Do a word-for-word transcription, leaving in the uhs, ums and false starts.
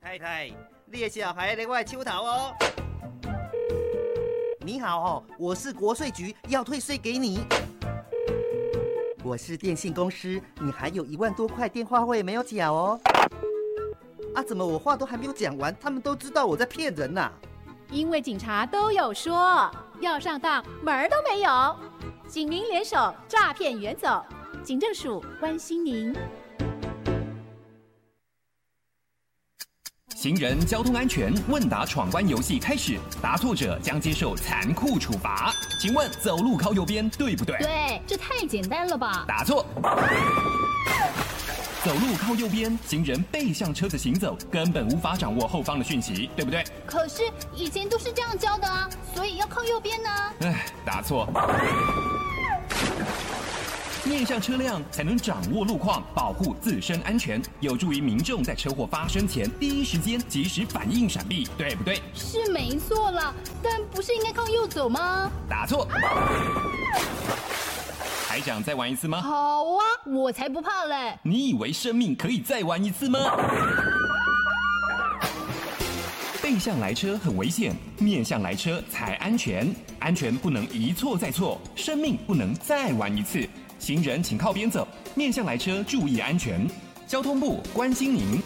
太太，你的小孩来我的手头哦。你好哦，我是国税局，要退税给你。我是电信公司，你还有一万多块电话费没有缴哦。啊，怎么我话都还没有讲完，他们都知道我在骗人呐、啊？ 因为警察都有说，要上当门儿都没有。警民联手，诈骗远走。警政署关心您。 行人交通安全问答闯关游戏开始，答错者将接受残酷处罚。请问走路靠右边对不对？ 对，这太简单了吧？ 答错。走路靠右边，行人背向车子行走，根本无法掌握后方的讯息，对不对？ 可是以前都是这样教的啊，所以要靠右边呢。 哎，答错。面向车辆才能掌握路况，保护自身安全，有助于民众在车祸发生前第一时间及时反应闪避，对不对？ 是没错啦，但不是应该靠右走吗？ 答错。还想再玩一次吗？ 好啊，我才不怕嘞！ 你以为生命可以再玩一次吗？背向来车很危险，面向来车才安全。安全不能一错再错，生命不能再玩一次。行人请靠边走，面向来车注意安全。交通部关心您。